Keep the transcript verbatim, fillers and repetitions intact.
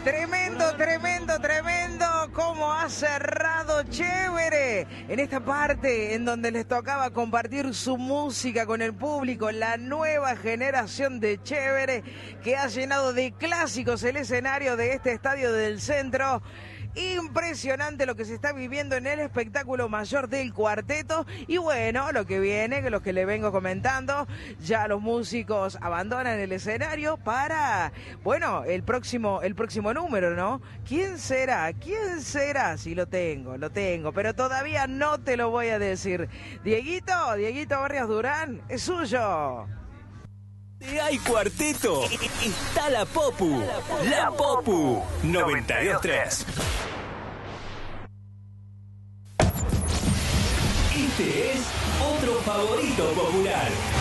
Tremendo, tremendo, tremendo, cómo ha cerrado Chévere en esta parte en donde les tocaba compartir su música con el público, la nueva generación de Chévere que ha llenado de clásicos el escenario de este estadio del Centro. Impresionante lo que se está viviendo en el espectáculo mayor del cuarteto. Y bueno, lo que viene, que lo que le vengo comentando, ya los músicos abandonan el escenario para, bueno, el próximo, el próximo número, ¿no? ¿Quién será? ¿Quién será? Sí, lo tengo, lo tengo, pero todavía no te lo voy a decir. Dieguito, Dieguito Barrios Durán, es suyo. Si hay cuarteto, está la Popu, la Popu noventa y dos tres. Este es otro favorito popular.